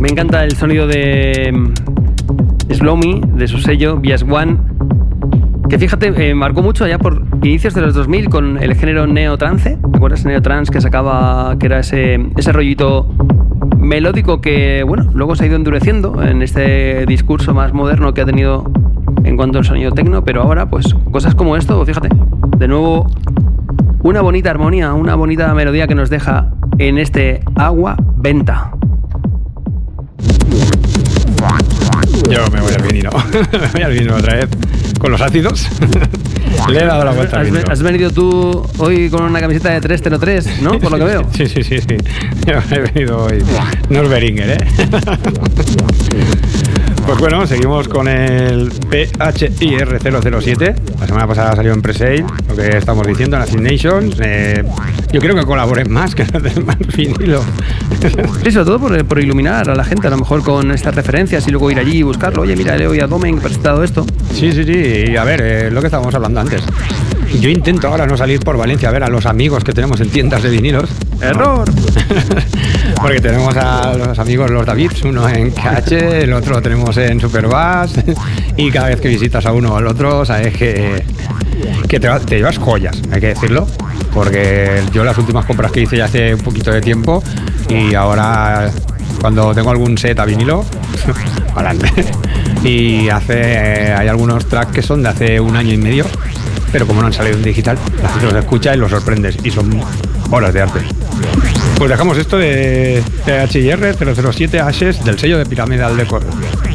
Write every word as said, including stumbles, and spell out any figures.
Me encanta el sonido de Slow Me, de su sello V S One, que fíjate, eh, marcó mucho allá por inicios de los dos mil con el género neotrance. ¿Te acuerdas? Neotrance, que sacaba, que era ese, ese rollito melódico que, bueno, luego se ha ido endureciendo en este discurso más moderno que ha tenido en cuanto al sonido techno, pero ahora, pues, cosas como esto, fíjate, de nuevo, una bonita armonía, una bonita melodía que nos deja en este Agua Venta. Yo me voy al vinilo, me voy al vinilo otra vez, con los ácidos. Le he dado la vuelta al vinilo. Has venido tú hoy con una camiseta de tres cero tres, ¿no? Por lo que veo. Sí, sí, sí, sí. Yo he venido hoy. No es Beringer, ¿eh? Pues bueno, seguimos con el P H I R cero cero siete. La semana pasada salió en pre-sale, lo que estamos diciendo en Acid Nations. Eh, yo quiero que colaboren más, que no den más vinilo. Sí, sobre todo por, por iluminar a la gente, a lo mejor con estas referencias y luego ir allí y buscarlo. Oye, mira, Leo y a Domen que presentado esto. Sí, sí, sí. Y a ver, eh, lo que estábamos hablando antes. Yo intento ahora no salir por Valencia a ver a los amigos que tenemos en tiendas de vinilos. ¡Error! Porque tenemos a los amigos los Davids, uno en K H, el otro lo tenemos en Superbass, y cada vez que visitas a uno o al otro sabes que, que te, te llevas joyas, hay que decirlo, porque yo las últimas compras que hice ya hace un poquito de tiempo y ahora cuando tengo algún set a vinilo, para adelante. Y hace, hay algunos tracks que son de hace un año y medio, pero como no han salido en digital, la gente los escucha y los sorprendes, y son horas de arte. Pues dejamos esto de P H I R cero cero siete Ashes del sello de Pyramidal Records.